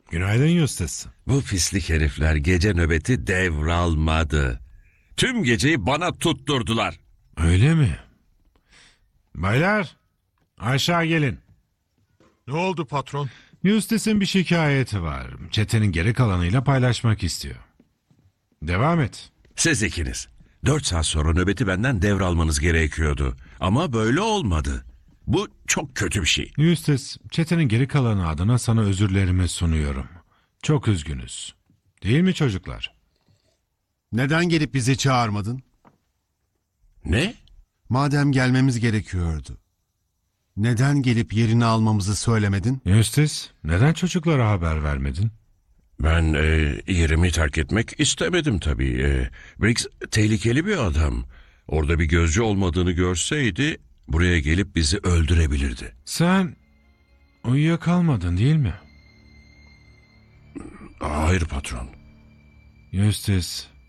Günaydın Eustace. Bu pislik herifler gece nöbeti devralmadı. Tüm geceyi bana tutturdular. Öyle mi? Baylar, aşağı gelin. Ne oldu patron? Eustace'in bir şikayeti var. Çetenin geri kalanıyla paylaşmak istiyor. Devam et. Siz ikiniz. 4 saat sonra nöbeti benden devralmanız gerekiyordu. Ama böyle olmadı. Bu çok kötü bir şey. Eustace, çetenin geri kalanı adına sana özürlerimi sunuyorum. Çok üzgünüz. Değil mi çocuklar? Neden gelip bizi çağırmadın? Ne? Madem gelmemiz gerekiyordu. Neden gelip yerini almamızı söylemedin? Eustace, neden çocuklara haber vermedin? Ben yerimi terk etmek istemedim tabii. Briggs tehlikeli bir adam. Orada bir gözcü olmadığını görseydi buraya gelip bizi öldürebilirdi. Sen uyuyakalmadın değil mi? Hayır patron. Eustace,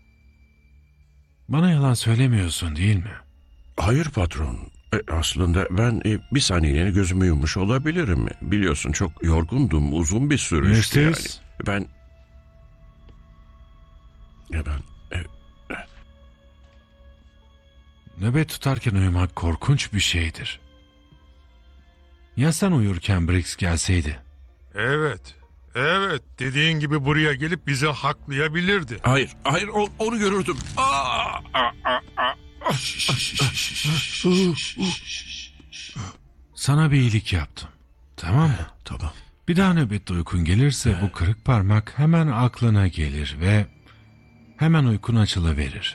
bana yalan söylemiyorsun değil mi? Hayır patron. Aslında ben bir saniyeliğine gözümü yummuş olabilirim. Biliyorsun çok yorgundum. Uzun bir sürüştü yani. Eustace, Ben... Ya ben... nöbet tutarken uyumak korkunç bir şeydir. Ya sen uyurken Briggs gelseydi? Evet. Evet. Dediğin gibi buraya gelip bizi haklayabilirdi. Hayır onu görürdüm. Sana bir iyilik yaptım. Tamam mı? Tamam. Bir daha nöbette uykun gelirse bu kırık parmak hemen aklına gelir ve hemen uykun açılıverir.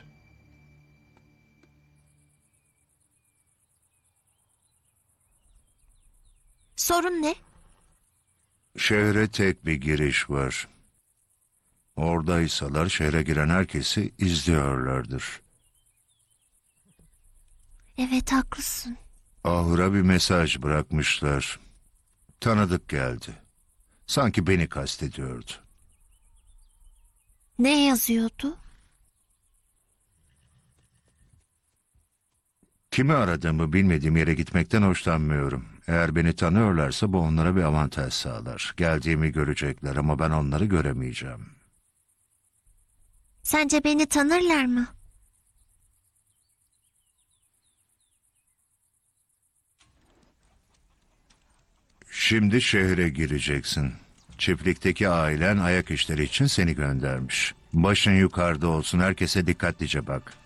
Sorun ne? Şehre tek bir giriş var. Oradaysalar şehre giren herkesi izliyorlardır. Evet, haklısın. Ahıra bir mesaj bırakmışlar. Tanıdık geldi. Sanki beni kastediyordu. Ne yazıyordu? Kimi aradığımı bilmediğim yere gitmekten hoşlanmıyorum. Eğer beni tanıyorlarsa bu onlara bir avantaj sağlar. Geldiğimi görecekler ama ben onları göremeyeceğim. Sence beni tanırlar mı? Şimdi şehre gireceksin. Çiftlikteki ailen ayak işleri için seni göndermiş. Başın yukarıda olsun, herkese dikkatlice bak.